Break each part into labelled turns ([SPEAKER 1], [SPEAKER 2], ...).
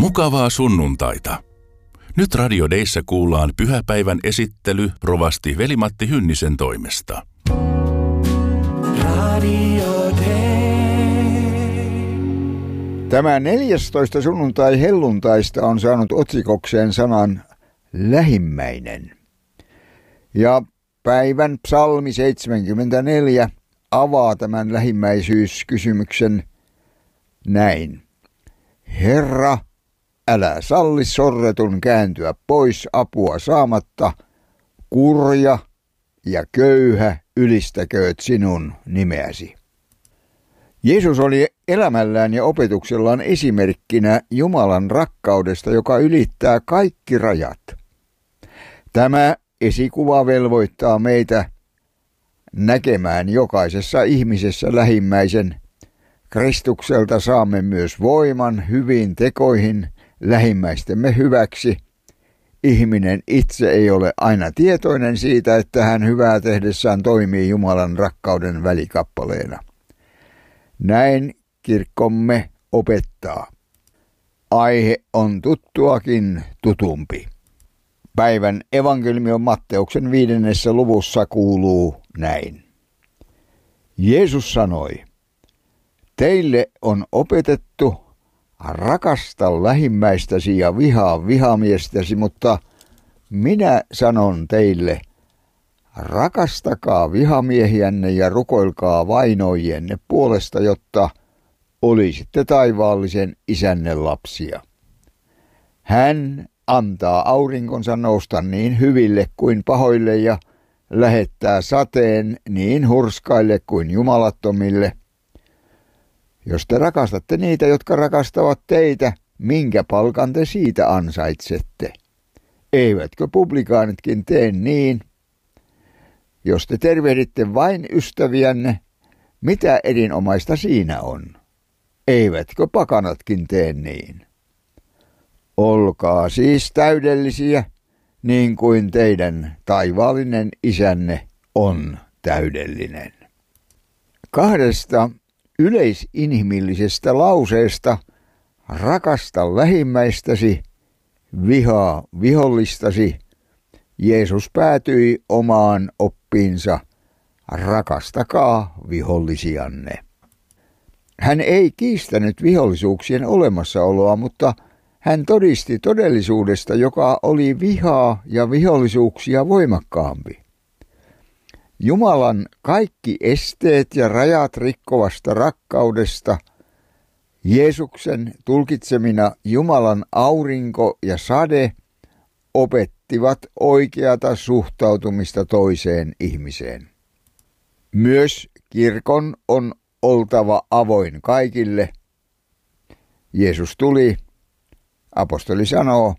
[SPEAKER 1] Mukavaa sunnuntaita. Nyt Radio Deissä kuullaan pyhäpäivän esittely rovasti Veli-Matti Hynnisen toimesta.
[SPEAKER 2] Radio Day.
[SPEAKER 3] Tämä 14. sunnuntai helluntaista on saanut otsikokseen sanan lähimmäinen. Ja päivän psalmi 74 avaa tämän lähimmäisyyskysymyksen näin. Herra, älä salli sorretun kääntyä pois apua saamatta, kurja ja köyhä ylistäkööt sinun nimeäsi. Jeesus oli elämällään ja opetuksellaan esimerkkinä Jumalan rakkaudesta, joka ylittää kaikki rajat. Tämä esikuva velvoittaa meitä näkemään jokaisessa ihmisessä lähimmäisen. Kristukselta saamme myös voiman hyviin tekoihin lähimmäistemme hyväksi. Ihminen itse ei ole aina tietoinen siitä, että hän hyvää tehdessään toimii Jumalan rakkauden välikappaleena. Näin kirkkomme opettaa. Aihe on tuttuakin tutumpi. Päivän evankeliumi on Matteuksen 5. luvussa kuuluu näin. Jeesus sanoi, teille on opetettu rakasta lähimmäistäsi ja vihaa vihamiestäsi, mutta minä sanon teille, rakastakaa vihamiehiänne ja rukoilkaa vainoijienne puolesta, jotta olisitte taivaallisen isänne lapsia. Hän antaa aurinkonsa nousta niin hyville kuin pahoille ja lähettää sateen niin hurskaille kuin jumalattomille. Jos te rakastatte niitä, jotka rakastavat teitä, minkä palkan te siitä ansaitsette? Eivätkö publikaanitkin tee niin? Jos te tervehditte vain ystäviänne, mitä erinomaista siinä on? Eivätkö pakanatkin tee niin? Olkaa siis täydellisiä, niin kuin teidän taivaallinen isänne on täydellinen. Kahdesta yleisinhimillisestä lauseesta rakasta lähimmäistäsi, vihaa vihollistasi, Jeesus päätyi omaan oppiinsa, rakastakaa vihollisianne. Hän ei kiistänyt vihollisuuksien olemassaoloa, mutta hän todisti todellisuudesta, joka oli vihaa ja vihollisuuksia voimakkaampi. Jumalan kaikki esteet ja rajat rikkovasta rakkaudesta, Jeesuksen tulkitsemina Jumalan aurinko ja sade opettivat oikeata suhtautumista toiseen ihmiseen. Myös kirkon on oltava avoin kaikille. Jeesus tuli, apostoli sanoo,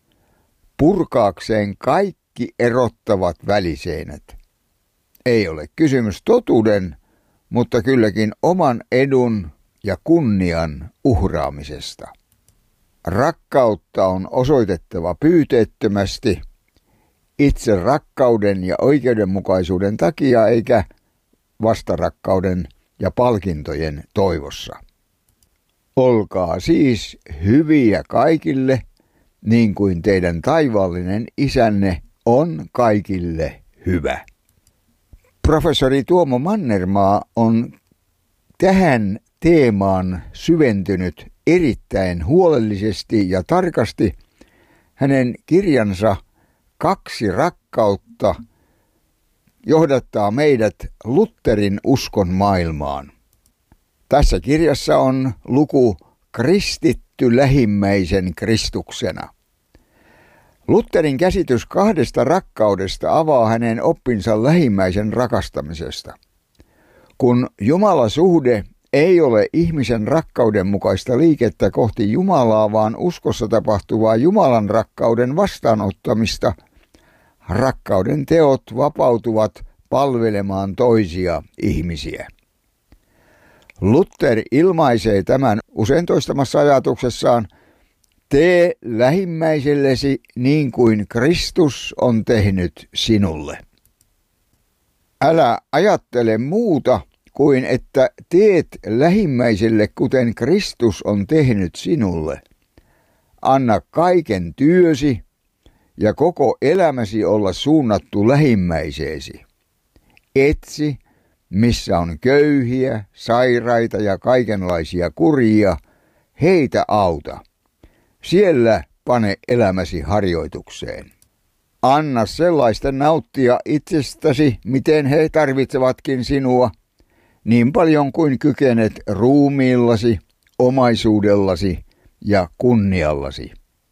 [SPEAKER 3] purkaakseen kaikki erottavat väliseinät. Ei ole kysymys totuuden, mutta kylläkin oman edun ja kunnian uhraamisesta. Rakkautta on osoitettava pyyteettömästi, itse rakkauden ja oikeudenmukaisuuden takia eikä vastarakkauden ja palkintojen toivossa. Olkaa siis hyviä kaikille, niin kuin teidän taivaallinen isänne on kaikille hyvä. Professori Tuomo Mannermaa on tähän teemaan syventynyt erittäin huolellisesti ja tarkasti. Hänen kirjansa 2 rakkautta johdattaa meidät Lutherin uskon maailmaan. Tässä kirjassa on luku kristitty lähimmäisen Kristuksena. Lutherin käsitys 2 rakkaudesta avaa hänen oppinsa lähimmäisen rakastamisesta. Kun Jumala-suhde ei ole ihmisen rakkauden mukaista liikettä kohti Jumalaa, vaan uskossa tapahtuvaa Jumalan rakkauden vastaanottamista, rakkauden teot vapautuvat palvelemaan toisia ihmisiä. Luther ilmaisee tämän usein toistamassa ajatuksessaan, tee lähimmäisellesi niin kuin Kristus on tehnyt sinulle. Älä ajattele muuta kuin että teet lähimmäiselle kuten Kristus on tehnyt sinulle. anna kaiken työsi ja koko elämäsi olla suunnattu lähimmäiseesi. Etsi, missä on köyhiä, sairaita ja kaikenlaisia kurjia, heitä auta. Siellä pane elämäsi harjoitukseen. Anna sellaisten nauttia itsestäsi, miten he tarvitsevatkin sinua, niin paljon kuin kykenet ruumiillasi, omaisuudellasi ja kunniallasi.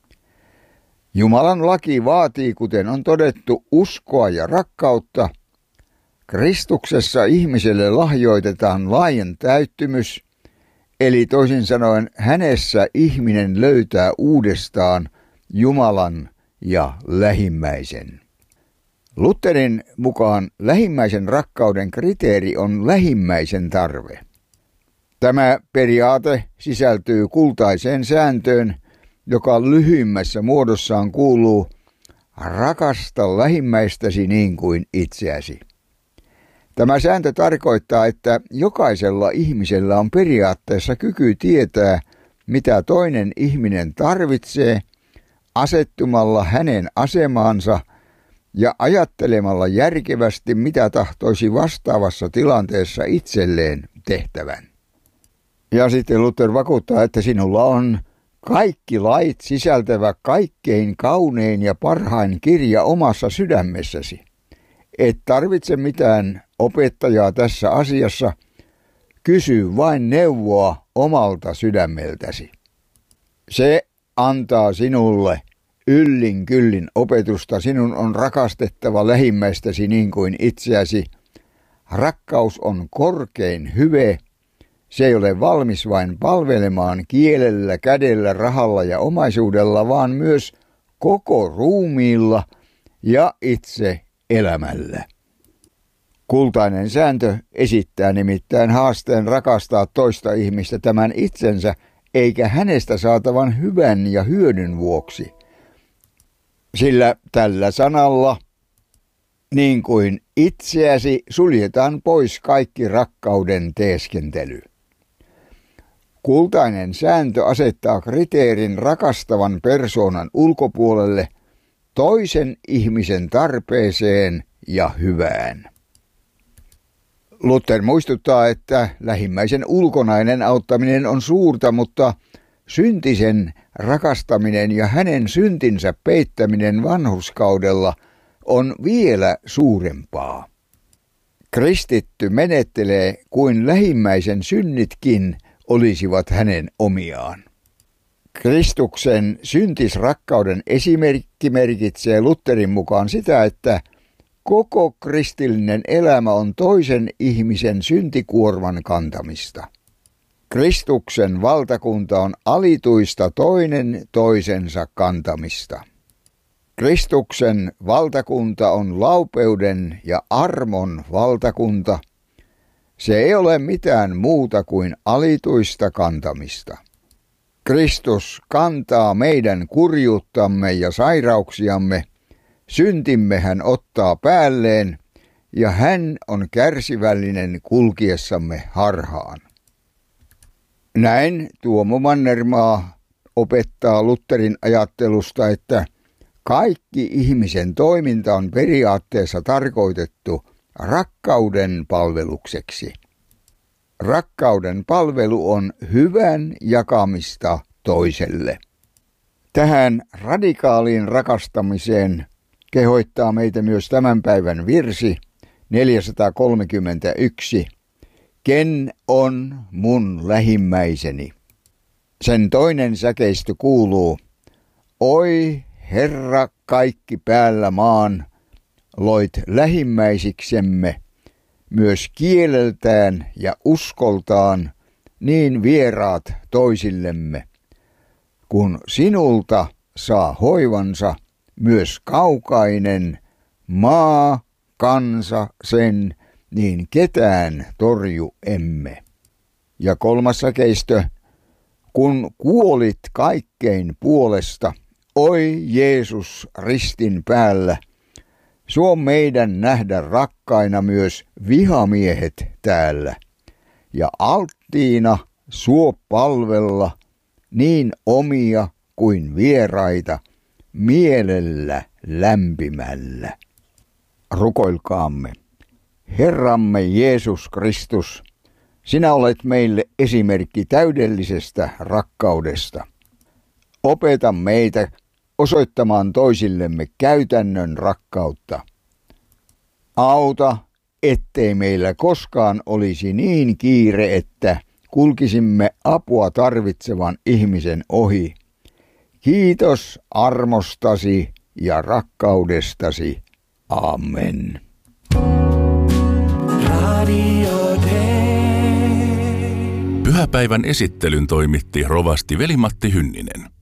[SPEAKER 3] Jumalan laki vaatii, kuten on todettu, uskoa ja rakkautta. Kristuksessa ihmiselle lahjoitetaan laajan täyttymys, eli toisin sanoen hänessä ihminen löytää uudestaan Jumalan ja lähimmäisen. Lutherin mukaan lähimmäisen rakkauden kriteeri on lähimmäisen tarve. Tämä periaate sisältyy kultaiseen sääntöön, joka lyhyimmässä muodossaan kuuluu: rakasta lähimmäistäsi niin kuin itseäsi. Tämä sääntö tarkoittaa, että jokaisella ihmisellä on periaatteessa kyky tietää, mitä toinen ihminen tarvitsee, asettumalla hänen asemaansa ja ajattelemalla järkevästi, mitä tahtoisi vastaavassa tilanteessa itselleen tehtävän. Ja sitten Luther vakuuttaa, että sinulla on kaikki lait sisältävä kaikkein kaunein ja parhain kirja omassa sydämessäsi. Et tarvitse mitään opettajaa tässä asiassa, kysy vain neuvoa omalta sydämeltäsi. Se antaa sinulle yllin kyllin opetusta. Sinun on rakastettava lähimmäistäsi niin kuin itseäsi. Rakkaus on korkein hyve. Se ei ole valmis vain palvelemaan kielellä, kädellä, rahalla ja omaisuudella, vaan myös koko ruumiilla ja itse elämällä. Kultainen sääntö esittää nimittäin haasteen rakastaa toista ihmistä tämän itsensä eikä hänestä saatavan hyvän ja hyödyn vuoksi. Sillä tällä sanalla, niin kuin itseäsi, suljetaan pois kaikki rakkauden teeskentely. Kultainen sääntö asettaa kriteerin rakastavan persoonan ulkopuolelle, toisen ihmisen tarpeeseen ja hyvään. Luther muistuttaa, että lähimmäisen ulkonainen auttaminen on suurta, mutta syntisen rakastaminen ja hänen syntinsä peittäminen vanhurskaudella on vielä suurempaa. Kristitty menettelee kuin lähimmäisen synnitkin olisivat hänen omiaan. Kristuksen syntisrakkauden esimerkki merkitsee Lutherin mukaan sitä, että koko kristillinen elämä on toisen ihmisen syntikuorman kantamista. Kristuksen valtakunta on alituista toinen toisensa kantamista. Kristuksen valtakunta on laupeuden ja armon valtakunta. Se ei ole mitään muuta kuin alituista kantamista. Kristus kantaa meidän kurjuuttamme ja sairauksiamme, syntimme hän ottaa päälleen ja hän on kärsivällinen kulkiessamme harhaan. Näin Tuomo Mannermaa opettaa Lutherin ajattelusta, että kaikki ihmisen toiminta on periaatteessa tarkoitettu rakkauden palvelukseksi. Rakkauden palvelu on hyvän jakamista toiselle. Tähän radikaaliin rakastamiseen kehoittaa meitä myös tämän päivän virsi 431. Ken on mun lähimmäiseni? Sen toinen säkeistö kuuluu: Oi Herra kaikki päällä maan, loit lähimmäisiksemme, myös kieleltään ja uskoltaan niin vieraat toisillemme. Kun sinulta saa hoivansa myös kaukainen maa, kansa sen, niin ketään torju emme. Ja kolmas säkeistö: kun kuolit kaikkein puolesta, oi Jeesus ristin päällä, suo meidän nähdä rakkaina myös vihamiehet täällä, ja alttiina suo palvella niin omia kuin vieraita, mielellä lämpimällä. Rukoilkaamme. Herramme Jeesus Kristus, sinä olet meille esimerkki täydellisestä rakkaudesta. Opeta meitä osoittamaan toisillemme käytännön rakkautta. Auta, ettei meillä koskaan olisi niin kiire, että kulkisimme apua tarvitsevan ihmisen ohi. Kiitos armostasi ja rakkaudestasi. Amen.
[SPEAKER 2] Radio Day.
[SPEAKER 1] Pyhäpäivän esittelyn toimitti rovasti Veli-Matti Hynninen.